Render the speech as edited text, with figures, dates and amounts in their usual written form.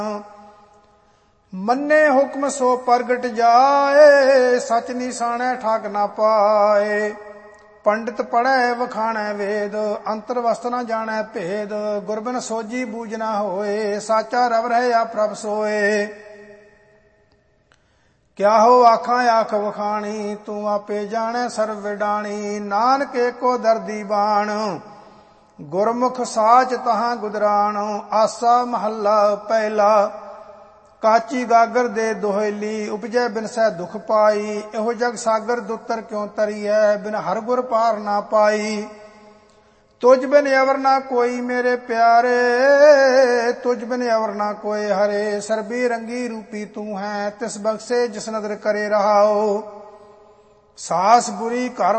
ਮੰਨੇ ਹੁਕਮ ਸੋ ਪ੍ਰਗਟ ਜਾਏ, ਸਚ ਨਿਸ਼ਾਨੈ ਠੱਗ ਨਾ ਪਾਏ। ਪੰਡਿਤ ਪੜ੍ਹੈ ਵਖਾਣੈ ਵੇਦ, ਅੰਤਰ ਵਸਤ ਨ ਜਾਣੈ ਭੇਦ। ਗੁਰਬਿਨ ਸੋਝੀ ਬੂਝ ਨਾ ਹੋਏ, ਸਾਚਾ ਰਵ ਰਹਿਆ ਪ੍ਰਭ ਸੋਏ। ਕਿਆ ਹੋ ਆਖਾਂ ਆਖ ਵਖਾਣੀ, ਤੂੰ ਆਪੇ ਜਾਣੈ ਸਰਬ ਵਿਡਾਣੀ। ਨਾਨਕ ਏਕੋ ਦਰਦੀ ਬਾਣ, ਗੁਰਮੁਖ ਸਾਚ ਤਹਾਂ ਗੁਦਰਾਣ। ਆਸਾ ਮਹੱਲਾ ਪਹਿਲਾ। ਕਾਚੀ ਗਾਗਰ ਦੇ ਦੋਹੇਲੀ, ਉਪਜੈ ਬਿਨਸੈ ਦੁਖ ਪਾਈ। ਇਹੋ ਜਗ ਸਾਗਰ ਦੁੱਤਰ ਕਿਉ ਤਰੀਐ, ਬਿਨ ਹਰ ਗੁਰ ਪਾਰ ਨਾ ਪਾਈ। ਤੁਝ ਬਿਨ ਅਵਰ ਨਾ ਕੋਈ ਮੇਰੇ ਪਿਆਰੇ, ਤੁਝ ਬਿਨ ਅਵਰ ਨਾ ਕੋਏ ਹਰੇ। ਸਰਬੀ ਰੰਗੀ ਰੂਪੀ ਤੂੰ ਹੈ, ਤਿਸ ਬਖਸ਼ੇ ਜਿਸ ਨਦਰ ਕਰੇ ਰਹਾਓ। ਸਾਸ ਬੁਰੀ ਘਰ